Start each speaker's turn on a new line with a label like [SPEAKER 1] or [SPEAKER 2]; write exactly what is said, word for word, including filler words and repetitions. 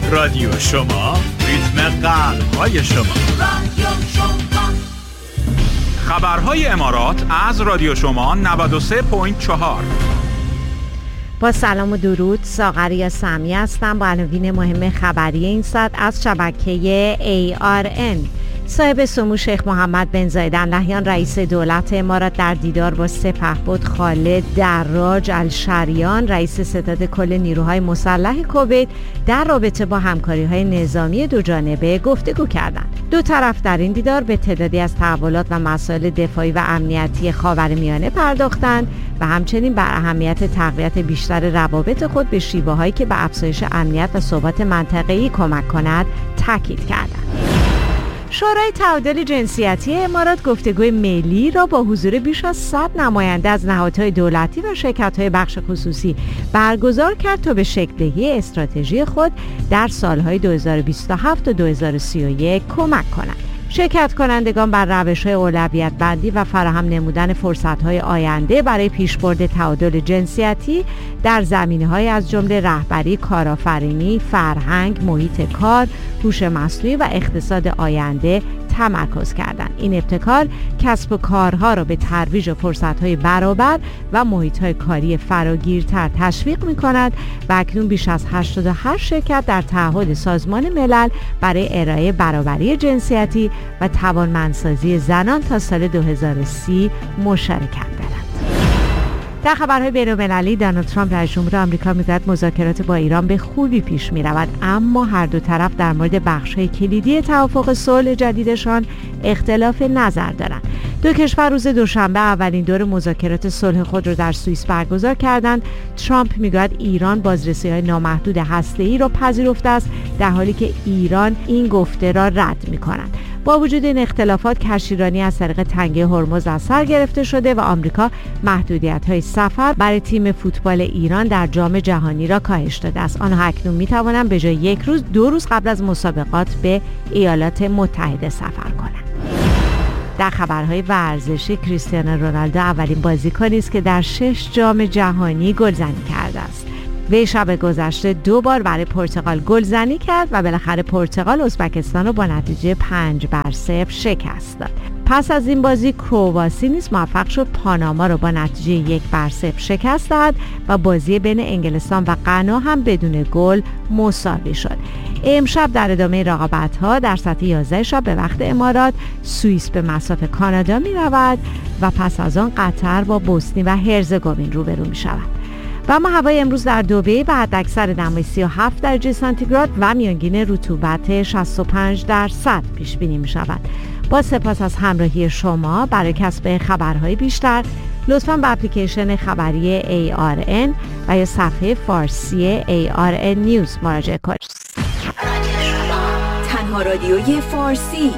[SPEAKER 1] رادیو شما، ریتم قلب‌های شما.
[SPEAKER 2] رادیو شما.
[SPEAKER 1] خبرهای امارات از رادیو شما نود و سه ممیز چهار.
[SPEAKER 3] با سلام و درود، ساغریه سمی هستم با عناوین مهم خبری این ساعت از شبکه ای آر ان. صاحب سمو شیخ محمد بن زاید ال نهیان رئیس دولت امارات در دیدار با سپهبد خالد دراج الشریان رئیس ستاد کل نیروهای مسلح کویت در رابطه با همکاری‌های نظامی دو جانبه گفتگو کردند. دو طرف در این دیدار به تعدادی از تحولات و مسائل دفاعی و امنیتی خاورمیانه پرداختند و همچنین بر اهمیت تقویت بیشتر روابط خود به شیوه‌هایی که به افزایش امنیت و ثبات منطقه‌ای کمک کند تاکید کردند. شورای تعادل جنسیتی امارات گفتگوی ملی را با حضور بیش از صد نماینده از نهادهای دولتی و شرکت‌های بخش خصوصی برگزار کرد تا به شکل‌دهی استراتژی خود در سال‌های دو هزار و بیست و هفت تا دو هزار و سی و یک کمک کنند. شرکت کنندگان بر روش‌های اولویت بندی و فراهم نمودن فرصت‌های آینده برای پیشبرد تعادل جنسیتی در زمینه‌های از جمله رهبری، کارآفرینی، فرهنگ، محیط کار، هوش مصنوعی و اقتصاد آینده تمرکز کردند. این ابتکار کسب و کارها را به ترویج فرصت‌های برابر و محیط‌های کاری فراگیرتر تشویق می‌کند و اکنون بیش از هشتاد و هشت شرکت در تعهد سازمان ملل برای ارائه برابری جنسیتی و توانمندسازی زنان تا سال دو هزار و سی مشارکت دارند. در خبرهای بین‌المللی دونالد ترامپ رئیس جمهور آمریکا می‌گوید مذاکرات با ایران به خوبی پیش می‌رود، اما هر دو طرف در مورد بخش‌های کلیدی توافق صلح جدیدشان اختلاف نظر دارند. دو کشور روز دوشنبه اولین دور مذاکرات صلح خود را در سوئیس برگزار کردند. ترامپ می‌گوید ایران بازرسی‌های نامحدود هسته‌ای را پذیرفته است، در حالی که ایران این گفته را رد می‌کند. با وجود این اختلافات، کشتیرانی از طریق تنگه هرمز از سر گرفته شده و آمریکا محدودیت‌های سفر برای تیم فوتبال ایران در جام جهانی را کاهش داده است. آنها اکنون می‌توانند به جای یک روز دو روز قبل از مسابقات به ایالات متحده سفر کنند. در خبرهای ورزشی، کریستیانو رونالدو اولین بازیکنی است که در شش جام جهانی گلزنی کرده است. وی شب گذشته دو بار برای پرتغال گلزنی کرد و بالاخره پرتغال ازبکستان را با نتیجه پنج بر صفر شکست داد. پس از این بازی کرواسی نیز موفق شد پاناما را با نتیجه یک بر صفر شکست دهد و بازی بین انگلستان و غنا هم بدون گل مساوی شد. امشب در ادامه رقابت‌ها در ساعت یازده شب به وقت امارات سوئیس به مصاف کانادا می رود و پس از آن قطر با بوسنی و هرزگوین روبرو می شود. و اما هوای امروز در دبی به حداکثر دمای سی و هفت درجه سانتیگراد و میانگین رطوبت شصت و پنج درصد پیش بینی می شود. با سپاس از همراهی شما. برای کسب خبرهای بیشتر لطفاً به اپلیکیشن خبری ای آر ان و یا صفحه فارسی ای آر ان نیوز مراجعه کنید.
[SPEAKER 2] تنها رادیوی فارسی